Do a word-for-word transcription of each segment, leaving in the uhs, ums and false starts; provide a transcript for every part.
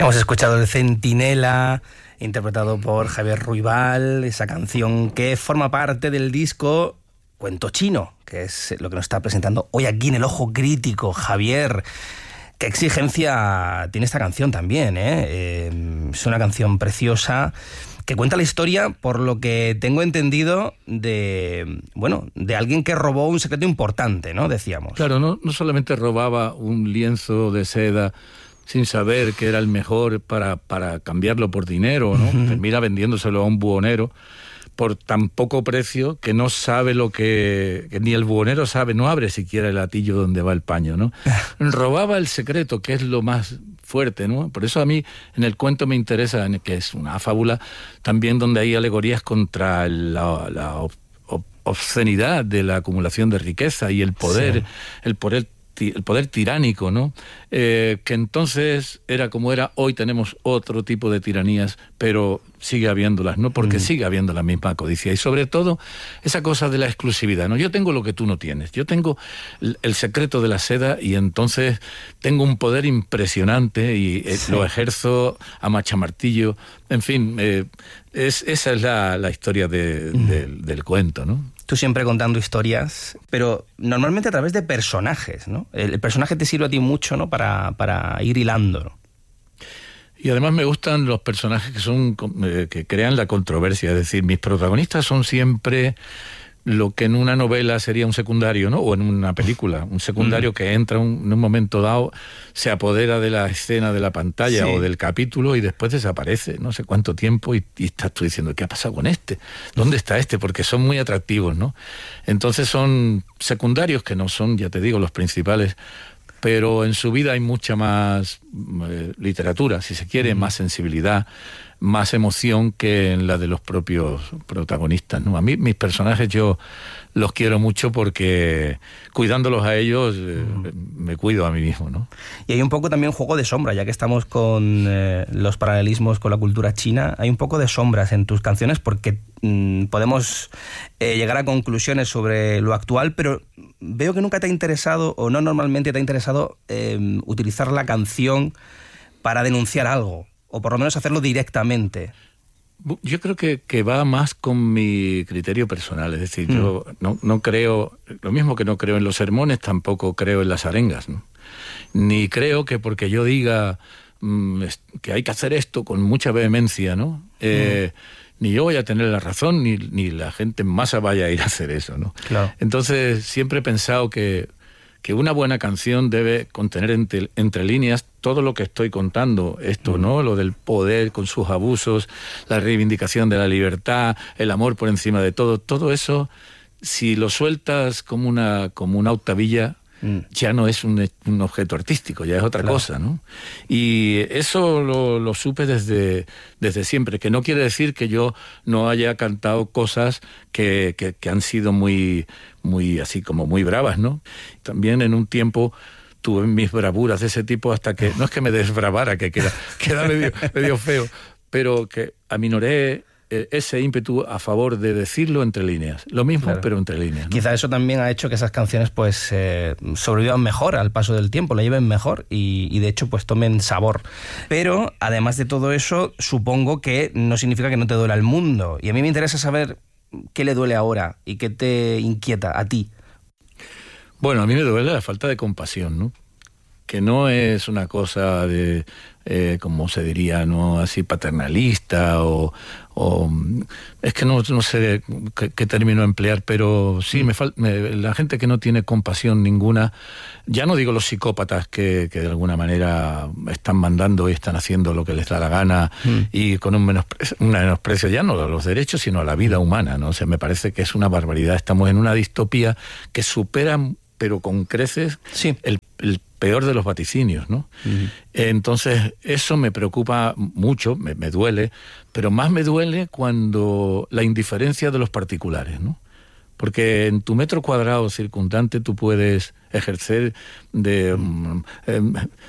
Hemos escuchado El Centinela, interpretado por Javier Ruibal, esa canción que forma parte del disco Cuento Chino, que es lo que nos está presentando hoy aquí en El Ojo Crítico. Javier, qué exigencia tiene esta canción también, ¿eh? Eh, es una canción preciosa que cuenta la historia, por lo que tengo entendido, de bueno, de alguien que robó un secreto importante, ¿no? Decíamos. Claro, no, no solamente robaba un lienzo de seda sin saber que era el mejor para, para cambiarlo por dinero, ¿no? Uh-huh. Termina vendiéndoselo a un buhonero por tan poco precio que no sabe lo que, que ni el buhonero sabe, no abre siquiera el atillo donde va el paño, ¿no? Robaba el secreto, que es lo más fuerte, ¿no? Por eso a mí en el cuento me interesa, que es una fábula también donde hay alegorías contra la, la obscenidad de la acumulación de riqueza y el poder, sí. el poder el poder tiránico, ¿no? Eh, que entonces era como era, hoy tenemos otro tipo de tiranías, pero sigue habiéndolas, ¿no? Porque mm. sigue habiendo la misma codicia. Y sobre todo, esa cosa de la exclusividad, ¿no? Yo tengo lo que tú no tienes. Yo tengo el, el secreto de la seda y entonces tengo un poder impresionante y eh, sí. lo ejerzo a machamartillo. En fin, eh, es, esa es la, la historia de, mm. de, del cuento, ¿no? Tú siempre contando historias, pero normalmente a través de personajes, ¿no? El personaje te sirve a ti mucho, ¿no? Para, para ir hilando, ¿no? Y además me gustan los personajes que son eh, que crean la controversia. Es decir, mis protagonistas son siempre lo que en una novela sería un secundario, ¿no? O en una película, un secundario mm. que entra un, en un momento dado, se apodera de la escena de la pantalla sí. o del capítulo y después desaparece, no sé cuánto tiempo, y, y estás tú diciendo, ¿qué ha pasado con este? ¿Dónde está este? Porque son muy atractivos, ¿no? Entonces son secundarios que no son, ya te digo, los principales, pero en su vida hay mucha más eh, literatura, si se quiere, mm. más sensibilidad, más emoción que en la de los propios protagonistas, ¿no? A mí, mis personajes, yo los quiero mucho porque cuidándolos a ellos, eh, mm. me cuido a mí mismo, ¿no? Y hay un poco también juego de sombra, ya que estamos con eh, los paralelismos con la cultura china, hay un poco de sombras en tus canciones porque mm, podemos eh, llegar a conclusiones sobre lo actual, pero veo que nunca te ha interesado, o no normalmente te ha interesado, eh, utilizar la canción para denunciar algo, o por lo menos hacerlo directamente. Yo creo que, que va más con mi criterio personal, es decir, mm. yo no, no creo, lo mismo que no creo en los sermones, tampoco creo en las arengas, ¿no? Ni creo que porque yo diga mmm, que hay que hacer esto con mucha vehemencia, ¿no? Eh, mm. Ni yo voy a tener la razón, ni, ni la gente en masa vaya a ir a hacer eso, ¿no? Claro. Entonces siempre he pensado que que una buena canción debe contener entre, entre líneas todo lo que estoy contando, esto, mm. ¿no? Lo del poder con sus abusos, la reivindicación de la libertad, el amor por encima de todo, todo eso, si lo sueltas como una, como una octavilla, mm. ya no es un, un objeto artístico, ya es otra claro. cosa, ¿no? Y eso lo, lo supe desde, desde siempre, que no quiere decir que yo no haya cantado cosas que, que, que han sido muy, muy así como muy bravas, ¿no? También en un tiempo tuve mis bravuras de ese tipo hasta que, no es que me desbravara, que queda, queda medio, medio feo, pero que aminoré ese ímpetu a favor de decirlo entre líneas. Lo mismo, claro. pero entre líneas, ¿no? Quizá eso también ha hecho que esas canciones pues eh, sobrevivan mejor al paso del tiempo, la lleven mejor y, y de hecho pues tomen sabor. Pero además de todo eso, supongo que no significa que no te duela el mundo. Y a mí me interesa saber qué le duele ahora y qué te inquieta a ti. Bueno, a mí me duele la falta de compasión, ¿no? Que no es una cosa de, eh, como se diría, no así paternalista o, o es que no, no sé qué, qué término emplear, pero sí, me fal, me, la gente que no tiene compasión ninguna, ya no digo los psicópatas que, que de alguna manera están mandando y están haciendo lo que les da la gana mm. y con un menosprecio, un menosprecio ya no a los derechos, sino a la vida humana, ¿no? O sea, me parece que es una barbaridad. Estamos en una distopía que supera, pero con creces, sí. el, el peor de los vaticinios, ¿no? Uh-huh. Entonces, eso me preocupa mucho, me, me duele, pero más me duele cuando la indiferencia de los particulares, ¿no? Porque en tu metro cuadrado circundante tú puedes ejercer de, uh-huh. eh,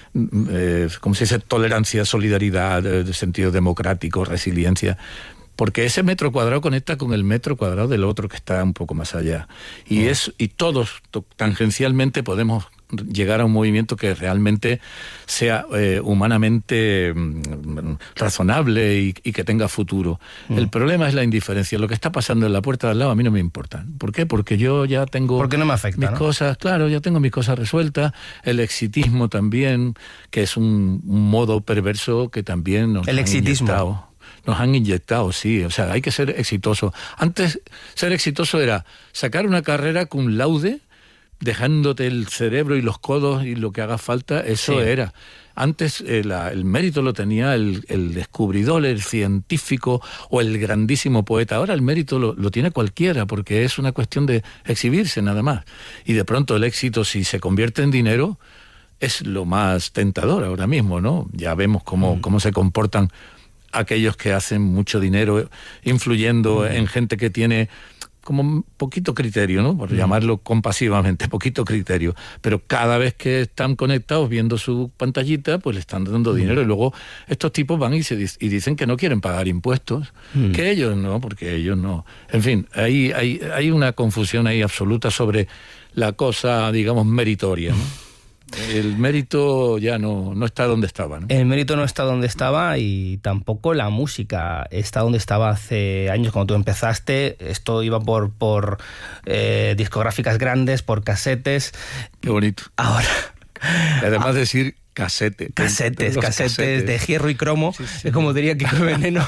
eh, ¿cómo se dice? Tolerancia, solidaridad, de, de sentido democrático, resiliencia, porque ese metro cuadrado conecta con el metro cuadrado del otro que está un poco más allá. Y, uh-huh. es, y todos tangencialmente podemos llegar a un movimiento que realmente sea eh, humanamente mm, razonable y, y que tenga futuro. Mm. El problema es la indiferencia. Lo que está pasando en la puerta de al lado a mí no me importa. ¿Por qué? Porque yo ya tengo Porque no me afecta, mis ¿no? cosas, claro, ya tengo mis cosas resueltas. El exitismo también, que es un, un modo perverso que también nos el han exitismo. inyectado. Nos han inyectado, sí. O sea, hay que ser exitoso. Antes, ser exitoso era sacar una carrera cum laude, dejándote el cerebro y los codos y lo que haga falta, eso sí. Era. Antes eh, la, el mérito lo tenía el, el descubridor, el científico o el grandísimo poeta. Ahora el mérito lo, lo tiene cualquiera, porque es una cuestión de exhibirse nada más. Y de pronto el éxito, si se convierte en dinero, es lo más tentador ahora mismo, ¿no? Ya vemos cómo, mm. cómo se comportan aquellos que hacen mucho dinero influyendo mm. en gente que tiene como poquito criterio, ¿no? Por mm. llamarlo compasivamente, poquito criterio. Pero cada vez que están conectados viendo su pantallita, pues le están dando mm. dinero. Y luego estos tipos van y, se, y dicen que no quieren pagar impuestos, mm. que ellos no, porque ellos no. En fin, hay, hay, hay una confusión ahí absoluta sobre la cosa, digamos, meritoria, ¿no? El mérito ya no, no está donde estaba, ¿no? El mérito no está donde estaba y tampoco la música está donde estaba hace años cuando tú empezaste. Esto iba por, por eh, discográficas grandes, por casetes. Qué bonito. Ahora... Además ah, de decir casete. Casetes, casetes, casetes de hierro y cromo, sí, sí. como diría Kiko Veneno.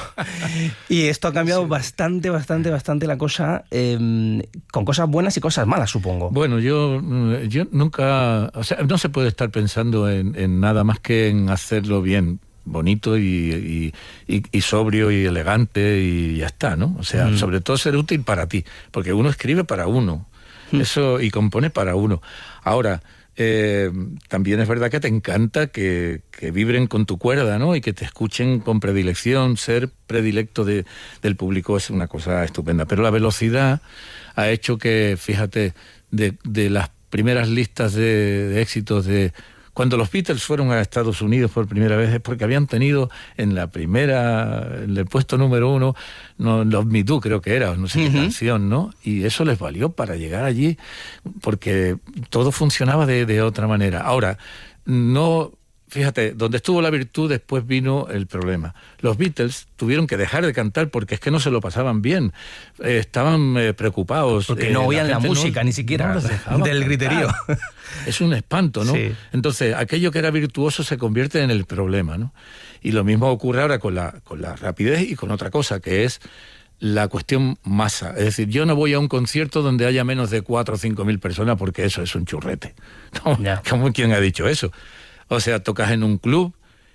Y esto ha cambiado sí. bastante, bastante, bastante la cosa, eh, con cosas buenas y cosas malas, supongo. Bueno, yo, yo nunca... O sea, no se puede estar pensando en, en nada más que en hacerlo bien, bonito y, y, y, y sobrio y elegante y ya está, ¿no? O sea, mm. sobre todo ser útil para ti, porque uno escribe para uno, mm. eso y compone para uno. Ahora... Eh, también es verdad que te encanta que, que vibren con tu cuerda, ¿no? Y que te escuchen con predilección. Ser predilecto de, del público es una cosa estupenda. Pero la velocidad ha hecho que, fíjate, de, de las primeras listas de, de éxitos de... Cuando los Beatles fueron a Estados Unidos por primera vez es porque habían tenido en la primera, en el puesto número uno, no, Love Me Do creo que era, no sé uh-huh. qué canción, ¿no? Y eso les valió para llegar allí, porque todo funcionaba de, de otra manera. Ahora, no... Fíjate, donde estuvo la virtud, después vino el problema. Los Beatles tuvieron que dejar de cantar porque es que no se lo pasaban bien. Eh, estaban eh, preocupados. Porque no eh, oían la, la música, no, ni siquiera no del griterío. Es un espanto, ¿no? Sí. Entonces, aquello que era virtuoso se convierte en el problema, ¿no? Y lo mismo ocurre ahora con la, con la rapidez y con otra cosa, que es la cuestión masa. Es decir, yo no voy a un concierto donde haya menos de cuatro o cinco mil personas porque eso es un churrete. ¿No? Yeah. ¿Cómo quién ha dicho eso? O sea, tocas en un club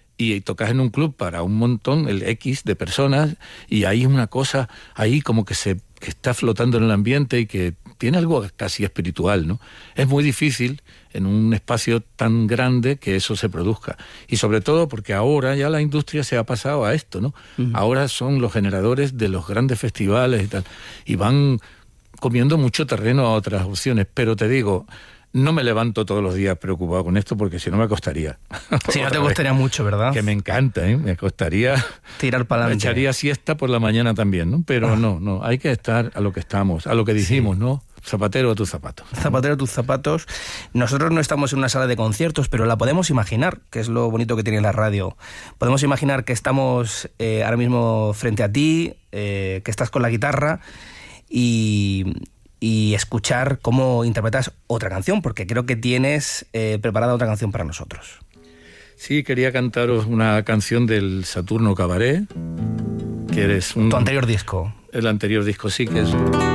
y tocas en un club para un montón, el X de personas, y hay una cosa ahí como que se que está flotando en el ambiente y que tiene algo casi espiritual, ¿no? Es muy difícil en un espacio tan grande que eso se produzca. Y sobre todo porque ahora ya la industria se ha pasado a esto, ¿no? Uh-huh. Ahora son los generadores de los grandes festivales y tal. Y van comiendo mucho terreno a otras opciones. Pero te digo... No me levanto todos los días preocupado con esto porque si no me costaría. Si no te costaría mucho, ¿verdad? Que me encanta, ¿eh? Me costaría... Tirar para adelante. Me echaría siesta por la mañana también, ¿no? Pero ah. no, no, hay que estar a lo que estamos, a lo que dijimos, sí. ¿no? Zapatero a tus zapatos. Zapatero a tus zapatos. Nosotros no estamos en una sala de conciertos, pero la podemos imaginar, que es lo bonito que tiene la radio. Podemos imaginar que estamos eh, ahora mismo frente a ti, eh, que estás con la guitarra y... y escuchar cómo interpretas otra canción, porque creo que tienes eh, preparada otra canción para nosotros. Sí, quería cantaros una canción del Saturno Cabaret, que es un... Tu anterior disco. El anterior disco, sí, que es,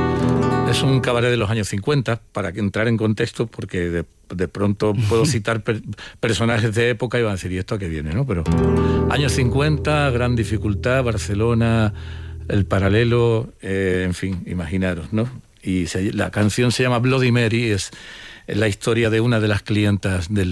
es un cabaret de los años cincuenta, para entrar en contexto, porque de, de pronto puedo citar per, personajes de época y van a decir, ¿y esto a qué viene? ¿No? Pero años cincuenta, gran dificultad, Barcelona, el paralelo, eh, en fin, imaginaros, ¿no? Y se, la canción se llama Bloody Mary, es la historia de una de las clientas del